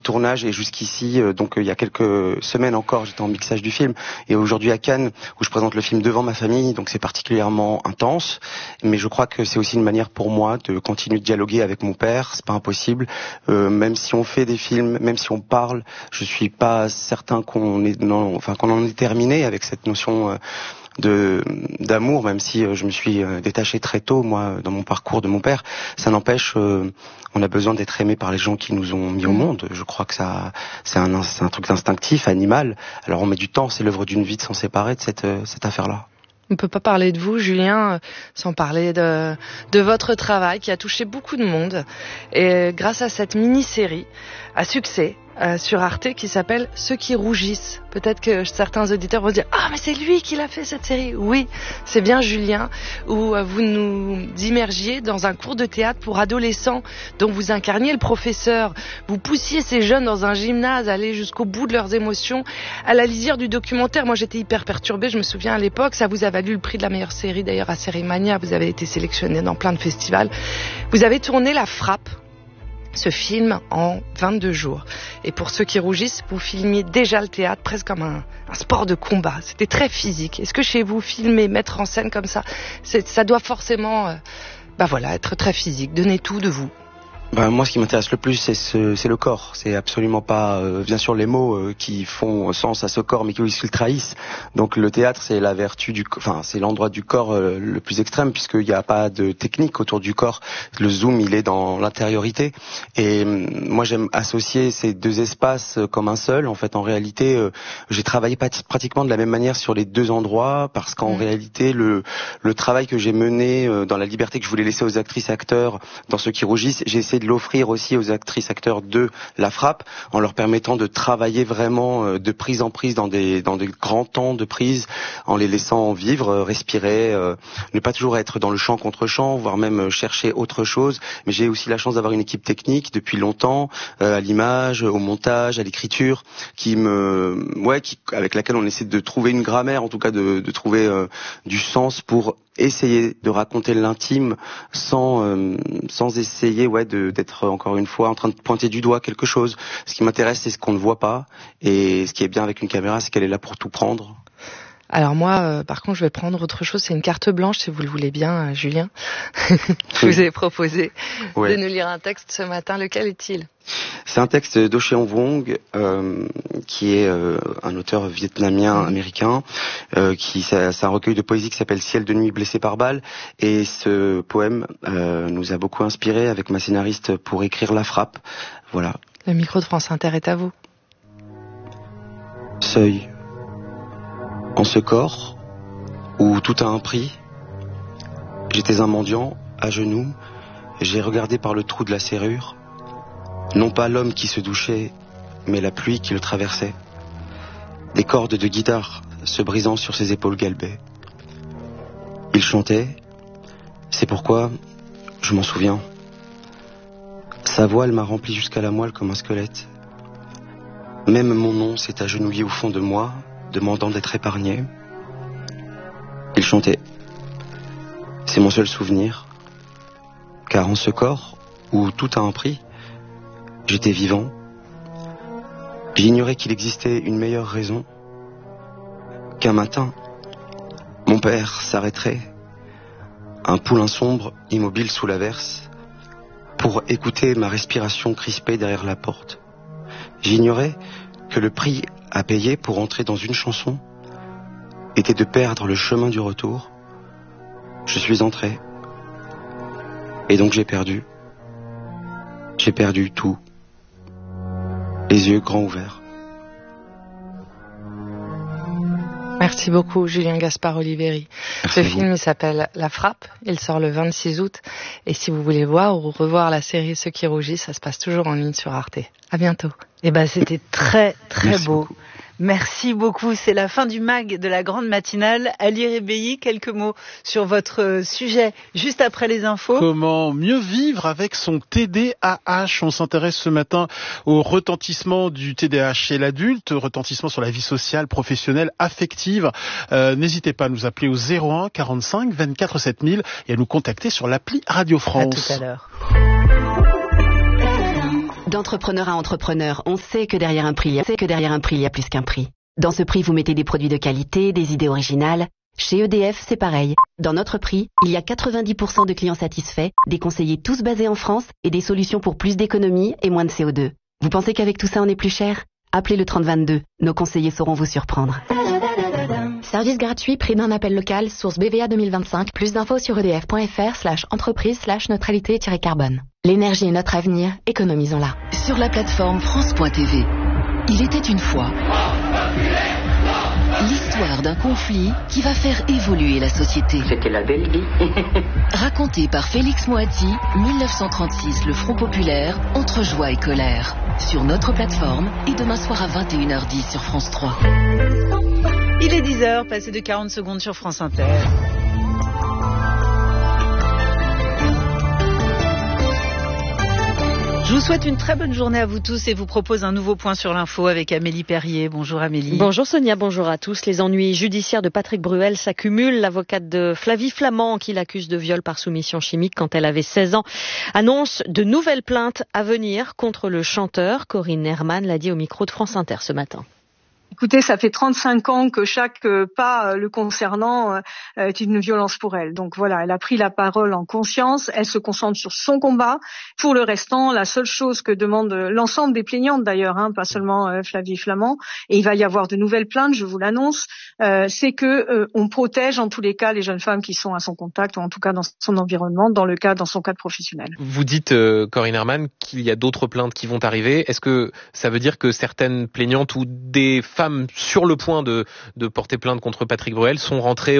tournage et jusqu'ici, donc il y a quelques semaines encore, j'étais en mixage du film, et aujourd'hui à Cannes où je présente le film devant ma famille, donc c'est particulièrement intense, mais je crois que c'est aussi une manière pour moi de continuer de dialoguer avec mon père. C'est pas impossible, même si on fait des films, même si on parle, je suis pas certain qu'on en ait terminé avec cette notion d'amour, même si je me suis détaché très tôt, moi, dans mon parcours de mon père. Ça n'empêche, on a besoin d'être aimé par les gens qui nous ont mis au monde. Je crois que c'est un truc instinctif, animal. Alors on met du temps, c'est l'œuvre d'une vie de s'en séparer de cette affaire-là. On ne peut pas parler de vous, Julien, sans parler de votre travail qui a touché beaucoup de monde. Et grâce à cette mini-série à succès sur Arte qui s'appelle Ceux qui rougissent. Peut-être que certains auditeurs vont se dire « Ah, mais c'est lui qui l'a fait cette série !» Oui, c'est bien Julien, où vous nous immergiez dans un cours de théâtre pour adolescents dont vous incarniez le professeur. Vous poussiez ces jeunes dans un gymnase à aller jusqu'au bout de leurs émotions. À la lisière du documentaire, moi j'étais hyper perturbée, je me souviens à l'époque, ça vous a valu le prix de la meilleure série d'ailleurs à Sérimania, vous avez été sélectionné dans plein de festivals. Vous avez tourné La Frappe, ce film, en 22 jours. Et pour Ceux qui rougissent, vous filmiez déjà le théâtre presque comme un sport de combat. C'était très physique. Est-ce que chez vous, filmer, mettre en scène comme ça, ça doit forcément être très physique, donner tout de vous? Moi, ce qui m'intéresse le plus, c'est le corps. C'est absolument pas, bien sûr, les mots qui font sens à ce corps, mais qui aussi le trahissent. Donc, le théâtre, c'est la vertu c'est l'endroit du corps le plus extrême, puisqu'il n'y a pas de technique autour du corps. Le zoom, il est dans l'intériorité. Et moi, j'aime associer ces deux espaces comme un seul. En fait, en réalité, j'ai travaillé pratiquement de la même manière sur les deux endroits, parce qu'en réalité, le travail que j'ai mené dans la liberté que je voulais laisser aux actrices et acteurs dans Ceux qui rougissent, j'ai essayé de l'offrir aussi aux actrices acteurs de La Frappe, en leur permettant de travailler vraiment de prise en prise dans des grands temps de prise, en les laissant vivre, respirer, ne pas toujours être dans le champ contre champ, voire même chercher autre chose. Mais j'ai aussi la chance d'avoir une équipe technique depuis longtemps, à l'image, au montage, à l'écriture, avec laquelle on essaie de trouver une grammaire, en tout cas de trouver du sens pour essayer de raconter l'intime sans essayer d'être encore une fois en train de pointer du doigt quelque chose. Ce qui m'intéresse, c'est ce qu'on ne voit pas, et ce qui est bien avec une caméra, c'est qu'elle est là pour tout prendre. Alors moi, par contre, je vais prendre autre chose. C'est une carte blanche, si vous le voulez bien, Julien. Je vous ai proposé de nous lire un texte ce matin. Lequel est-il ? C'est un texte d'Ocheon Vuong, qui est un auteur vietnamien-américain, c'est un recueil de poésie qui s'appelle Ciel de nuit blessé par balle. Et ce poème nous a beaucoup inspiré avec ma scénariste pour écrire La Frappe. Voilà. Le micro de France Inter est à vous. Seuil. En ce corps, où tout a un prix, j'étais un mendiant, à genoux, j'ai regardé par le trou de la serrure, non pas l'homme qui se douchait, mais la pluie qui le traversait, des cordes de guitare se brisant sur ses épaules galbées. Il chantait, c'est pourquoi je m'en souviens. Sa voile m'a rempli jusqu'à la moelle comme un squelette. Même mon nom s'est agenouillé au fond de moi, demandant d'être épargné. Il chantait. C'est mon seul souvenir. Car en ce corps, où tout a un prix, j'étais vivant. J'ignorais qu'il existait une meilleure raison. Qu'un matin, mon père s'arrêterait, un poulain sombre, immobile sous l'averse, pour écouter ma respiration crispée derrière la porte. J'ignorais que le prix à payer pour entrer dans une chanson était de perdre le chemin du retour. Je suis entré. Et donc j'ai perdu. J'ai perdu tout. Les yeux grands ouverts. Merci beaucoup, Julien Gaspard Oliveri. Merci. Ce film, il s'appelle La Frappe. Il sort le 26 août. Et si vous voulez voir ou revoir la série Ceux qui rougissent, ça se passe toujours en ligne sur Arte. À bientôt. C'était très, très Merci beau. beaucoup. Merci beaucoup. C'est la fin du mag de la grande matinale. Ali Rebéi, quelques mots sur votre sujet juste après les infos. Comment mieux vivre avec son TDAH? On s'intéresse ce matin au retentissement du TDAH chez l'adulte, retentissement sur la vie sociale, professionnelle, affective. N'hésitez pas à nous appeler au 01 45 24 7000 et à nous contacter sur l'appli Radio France. À tout à l'heure. D'entrepreneur à entrepreneur, on sait que derrière un prix, il y a plus qu'un prix. Dans ce prix, vous mettez des produits de qualité, des idées originales. Chez EDF, c'est pareil. Dans notre prix, il y a 90% de clients satisfaits, des conseillers tous basés en France et des solutions pour plus d'économie et moins de CO2. Vous pensez qu'avec tout ça, on est plus cher ? Appelez le 3022. Nos conseillers sauront vous surprendre. Service gratuit, prix d'un appel local, source BVA 2025. Plus d'infos sur edf.fr/entreprise/neutralité-carbone. L'énergie est notre avenir, économisons-la. Sur la plateforme France.tv, il était une fois l'histoire d'un conflit qui va faire évoluer la société. C'était la belle vie. Raconté par Félix Moati, 1936, le Front Populaire, entre joie et colère. Sur notre plateforme et demain soir à 21h10 sur France 3. Il est 10h, passé de 40 secondes sur France Inter. Je vous souhaite une très bonne journée à vous tous et vous propose un nouveau point sur l'info avec Amélie Perrier. Bonjour Amélie. Bonjour Sonia, bonjour à tous. Les ennuis judiciaires de Patrick Bruel s'accumulent. L'avocate de Flavie Flament, qui l'accuse de viol par soumission chimique quand elle avait 16 ans, annonce de nouvelles plaintes à venir contre le chanteur. Corinne Herman l'a dit au micro de France Inter ce matin. Écoutez, ça fait 35 ans que chaque pas le concernant est une violence pour elle. Donc voilà, elle a pris la parole en conscience, elle se concentre sur son combat. Pour le restant, la seule chose que demande l'ensemble des plaignantes d'ailleurs, pas seulement Flavie Flament, et il va y avoir de nouvelles plaintes, je vous l'annonce, c'est que on protège en tous les cas les jeunes femmes qui sont à son contact, ou en tout cas dans son environnement, dans son cadre professionnel. Vous dites, Corinne Herman, qu'il y a d'autres plaintes qui vont arriver. Est-ce que ça veut dire que certaines plaignantes ou des femmes sur le point de porter plainte contre Patrick Bruel sont rentrées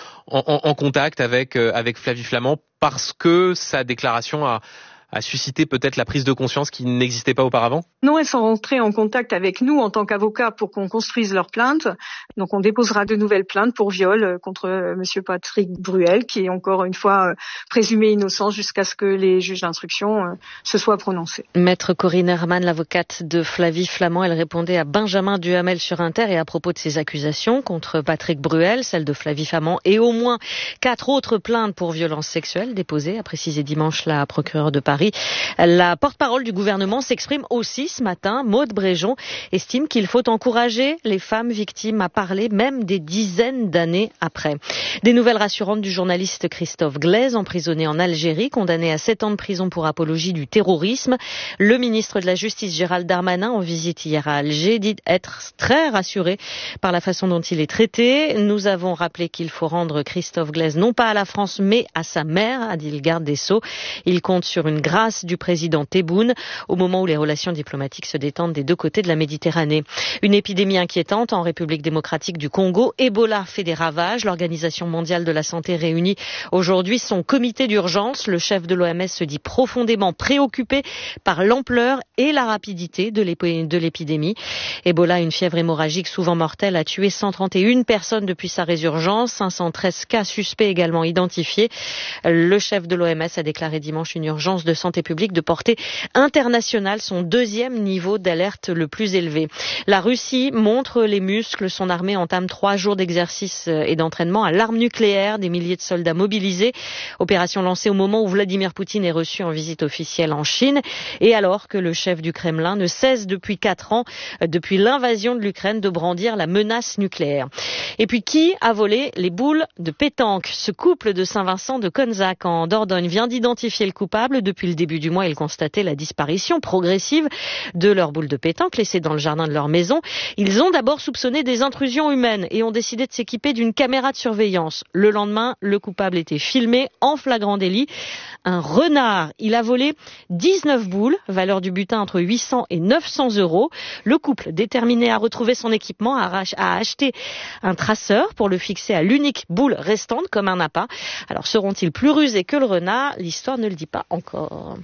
en contact avec Flavie Flament parce que sa déclaration a suscité peut-être la prise de conscience qui n'existait pas auparavant ? Non, elles sont rentrées en contact avec nous en tant qu'avocats pour qu'on construise leur plainte. Donc on déposera de nouvelles plaintes pour viol contre monsieur Patrick Bruel, qui est encore une fois présumé innocent jusqu'à ce que les juges d'instruction se soient prononcés. Maître Corinne Herman, l'avocate de Flavie Flament, elle répondait à Benjamin Duhamel sur Inter et à propos de ses accusations contre Patrick Bruel, celle de Flavie Flament et au moins 4 autres plaintes pour violences sexuelles déposées, a précisé dimanche la procureure de Paris. La porte-parole du gouvernement s'exprime aussi ce matin. Maude Bréjon estime qu'il faut encourager les femmes victimes à parler, même des dizaines d'années après. Des nouvelles rassurantes du journaliste Christophe Glaise, emprisonné en Algérie, condamné à 7 ans de prison pour apologie du terrorisme. Le ministre de la Justice, Gérald Darmanin, en visite hier à Alger, dit être très rassuré par la façon dont il est traité. Nous avons rappelé qu'il faut rendre Christophe Glaise non pas à la France, mais à sa mère, a dit le garde des Sceaux. Il compte sur une grâce du président Tebboune au moment où les relations diplomatiques se détendent des deux côtés de la Méditerranée. Une épidémie inquiétante en République démocratique du Congo. Ebola fait des ravages. L'Organisation mondiale de la santé réunit aujourd'hui son comité d'urgence. Le chef de l'OMS se dit profondément préoccupé par l'ampleur et la rapidité de l'épidémie. Ebola, une fièvre hémorragique souvent mortelle, a tué 131 personnes depuis sa résurgence. 513 cas suspects également identifiés. Le chef de l'OMS a déclaré dimanche une urgence de santé publique de portée internationale, son deuxième niveau d'alerte le plus élevé. La Russie montre les muscles. Son armée entame 3 jours d'exercice et d'entraînement à l'arme nucléaire. Des milliers de soldats mobilisés. Opération lancée au moment où Vladimir Poutine est reçu en visite officielle en Chine. Et alors que le chef du Kremlin ne cesse depuis 4 ans, depuis l'invasion de l'Ukraine, de brandir la menace nucléaire. Et puis, qui a volé les boules de pétanque ? Ce couple de Saint-Vincent de Conzac en Dordogne vient d'identifier le coupable. Depuis le début du mois, ils constataient la disparition progressive de leurs boules de pétanque laissées dans le jardin de leur maison. Ils ont d'abord soupçonné des intrusions humaines et ont décidé de s'équiper d'une caméra de surveillance. Le lendemain, le coupable était filmé en flagrant délit. Un renard, il a volé 19 boules, valeur du butin entre 800 et 900 euros. Le couple, déterminé à retrouver son équipement, a acheté un traceur pour le fixer à l'unique boule restante comme un appât. Alors seront-ils plus rusés que le renard ? L'histoire ne le dit pas encore.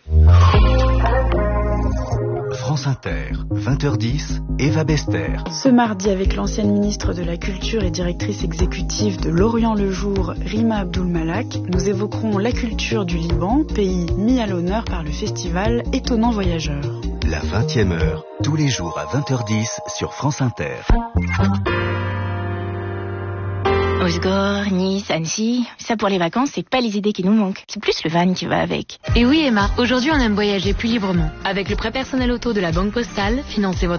France Inter, 20h10, Eva Bester. Ce mardi, avec l'ancienne ministre de la Culture et directrice exécutive de L'Orient le Jour, Rima Abdul-Malak, nous évoquerons la culture du Liban, pays mis à l'honneur par le festival Étonnant Voyageur. La 20e heure, tous les jours à 20h10 sur France Inter. Osgore, Nice, Annecy, ça pour les vacances, c'est pas les idées qui nous manquent. C'est plus le van qui va avec. Et oui Emma, aujourd'hui on aime voyager plus librement. Avec le prêt personnel auto de la Banque Postale, financez votre